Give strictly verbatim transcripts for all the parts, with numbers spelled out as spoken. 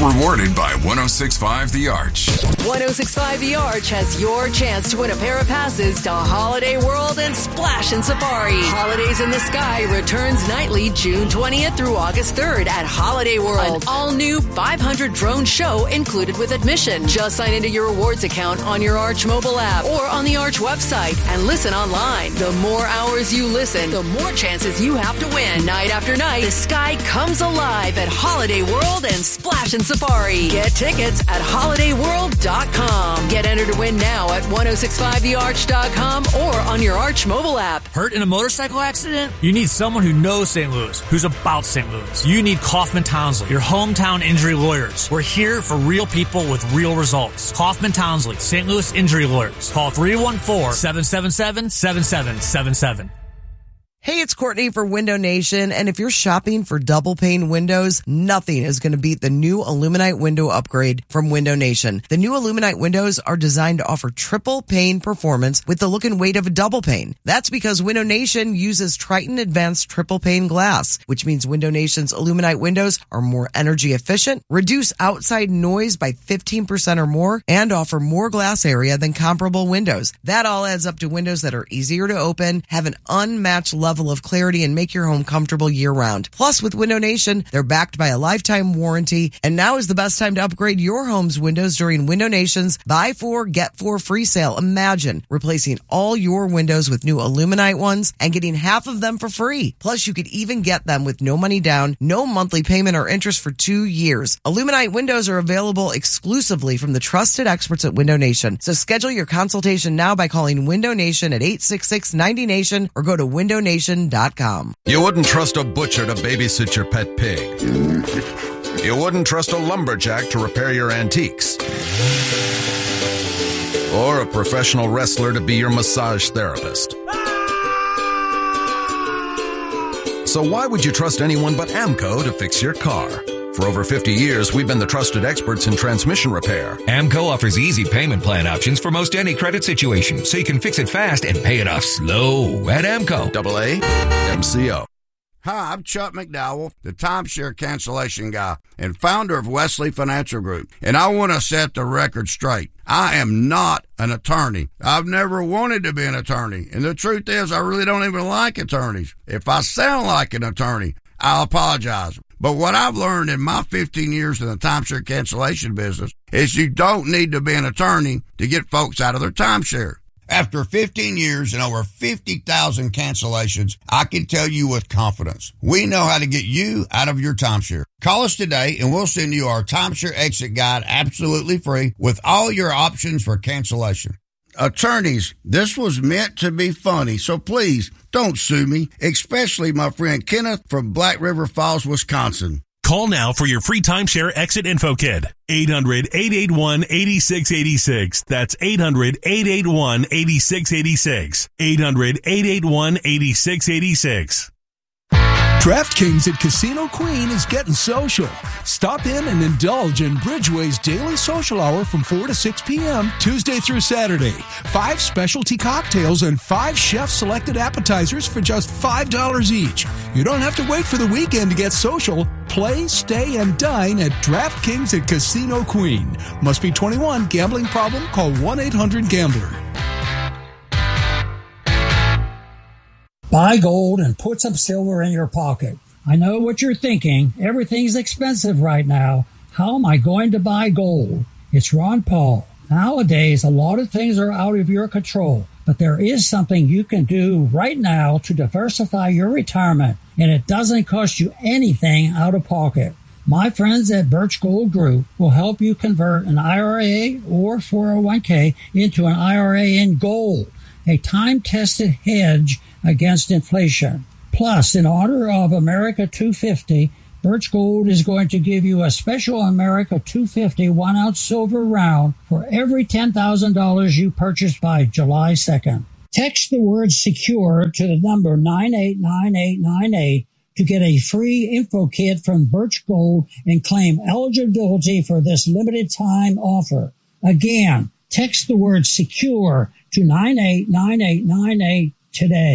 Rewarded by one oh six point five The Arch. one oh six point five The Arch has your chance to win a pair of passes to Holiday World and Splash and Safari. Holidays in the Sky returns nightly June twentieth through August third at Holiday World. An all-new five hundred drone show included with admission. Just sign into your rewards account on your Arch mobile app or on the Arch website and listen online. The more hours you listen, the more chances you have to win. Night after night, the sky comes alive at Holiday World and Splash and Safari. Get tickets at holiday world dot com. Get entered to win now at ten sixty-five the arch dot com or on your Arch mobile app. Hurt in a motorcycle accident? You need someone who knows Saint Louis, who's about Saint Louis. You need Kaufman Townsley, your hometown injury lawyers. We're here for real people with real results. Kaufman Townsley, Saint Louis Injury Lawyers. Call three one four, seven seven seven, seven seven seven seven. Hey, it's Courtney for Window Nation, and if you're shopping for double pane windows, nothing is going to beat the new Illuminite window upgrade from Window Nation. The new Illuminite windows are designed to offer triple pane performance with the look and weight of a double pane. That's because Window Nation uses Triton Advanced Triple Pane Glass, which means Window Nation's Illuminite windows are more energy efficient, reduce outside noise by fifteen percent or more, and offer more glass area than comparable windows. That all adds up to windows that are easier to open, have an unmatched level level of clarity, and make your home comfortable year-round. Plus, with Window Nation, they're backed by a lifetime warranty, and now is the best time to upgrade your home's windows during Window Nation's Buy Four, Get Four free sale. Imagine replacing all your windows with new Illuminite ones and getting half of them for free. Plus, you could even get them with no money down, no monthly payment or interest for two years. Illuminite windows are available exclusively from the trusted experts at Window Nation. So schedule your consultation now by calling Window Nation at eight six six, ninety nation or go to window nation dot com. You wouldn't trust a butcher to babysit your pet pig. You wouldn't trust a lumberjack to repair your antiques. Or a professional wrestler to be your massage therapist. So why would you trust anyone but AMCO to fix your car? For over fifty years, we've been the trusted experts in transmission repair. AMCO offers easy payment plan options for most any credit situation, so you can fix it fast and pay it off slow at AMCO. Double A M C O. Hi, I'm Chuck McDowell, the timeshare cancellation guy and founder of Wesley Financial Group, and I want to set the record straight. I am not an attorney. I've never wanted to be an attorney, and the truth is I really don't even like attorneys. If I sound like an attorney, I'll apologize. But what I've learned in my fifteen years in the timeshare cancellation business is you don't need to be an attorney to get folks out of their timeshare. After fifteen years and over fifty thousand cancellations, I can tell you with confidence, we know how to get you out of your timeshare. Call us today and we'll send you our timeshare exit guide absolutely free with all your options for cancellation. Attorneys, this was meant to be funny, so please don't sue me, especially my friend Kenneth from Black River Falls, Wisconsin. Call now for your free timeshare exit info kit. eight hundred, eight eight one, eight six eight six. That's eight hundred, eight eight one, eight six eight six. eight hundred, eight eight one, eight six eight six. DraftKings at Casino Queen is getting social. Stop in and indulge in Bridgeway's daily social hour from four to six p.m. Tuesday through Saturday. Five specialty cocktails and five chef-selected appetizers for just five dollars each. You don't have to wait for the weekend to get social. Play, stay, and dine at DraftKings at Casino Queen. Must be twenty-one. Gambling problem? Call one eight hundred gambler. Buy gold and put some silver in your pocket. I know what you're thinking. Everything's expensive right now. How am I going to buy gold? It's Ron Paul. Nowadays, a lot of things are out of your control, but there is something you can do right now to diversify your retirement, and it doesn't cost you anything out of pocket. My friends at Birch Gold Group will help you convert an I R A or four oh one k into an I R A in gold, a time-tested hedge against inflation. Plus, in honor of America two fifty, Birch Gold is going to give you a special America two fifty one-ounce silver round for every ten thousand dollars you purchase by July second. Text the word SECURE to the number nine eight nine eight nine eight to get a free info kit from Birch Gold and claim eligibility for this limited time offer. Again, text the word SECURE to nine eight nine eight nine eight today.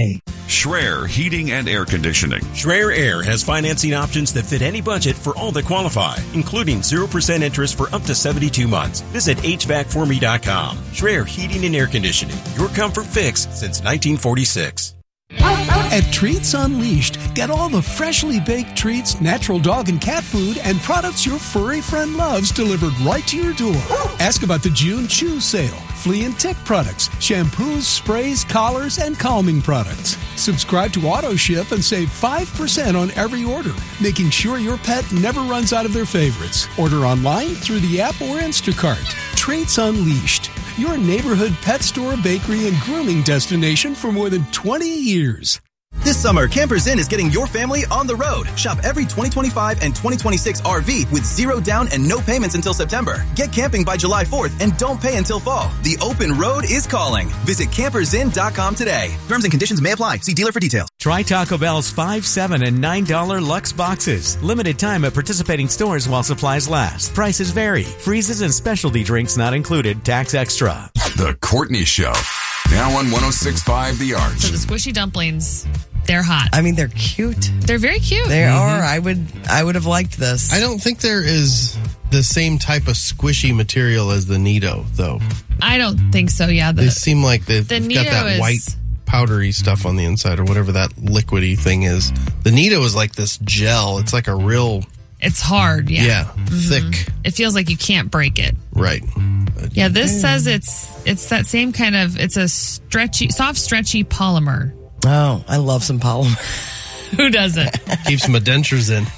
Schreier Heating and Air Conditioning. Schreier Air has financing options that fit any budget for all that qualify, including zero percent interest for up to seventy-two months. Visit H V A C for me dot com. Schreier Heating and Air Conditioning. Your comfort fix since nineteen forty-six. At Treats Unleashed, get all the freshly baked treats, natural dog and cat food, and products your furry friend loves delivered right to your door. Ask about the June Chew sale, flea and tick products, shampoos, sprays, collars, and calming products. Subscribe to AutoShip and save five percent on every order, making sure your pet never runs out of their favorites. Order online through the app or Instacart. Treats Unleashed, your neighborhood pet store, bakery, and grooming destination for more than twenty years. This summer, Campers Inn is getting your family on the road. Shop every twenty twenty-five and twenty twenty-six R V with zero down and no payments until September. Get camping by July fourth and don't pay until fall. The open road is calling. Visit campers inn dot com today. Terms and conditions may apply. See dealer for details. Try Taco Bell's five, seven, and nine dollar Lux boxes. Limited time at participating stores while supplies last. Prices vary. Freezes and specialty drinks not included. Tax extra. The Courtney Show. Now on one oh six point five The Arch. So the squishy dumplings, they're hot. I mean, they're cute. They're very cute. They mm-hmm. are. I would I would have liked this. I don't think there is the same type of squishy material as the Nido, though. I don't think so, yeah. The, they seem like they've the got that is, white powdery stuff on the inside or whatever that liquidy thing is. The Nido is like this gel. It's like a real... It's hard, yeah. Yeah, mm-hmm. thick. It feels like you can't break it. Right. Yeah, this says it's it's that same kind of, it's a stretchy, soft, stretchy polymer. Oh, I love some polymer. Who doesn't? Keeps my dentures in.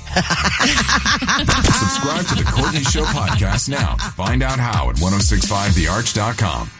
Subscribe to the Courtney Show podcast now. Find out how at ten sixty-five the arch dot com.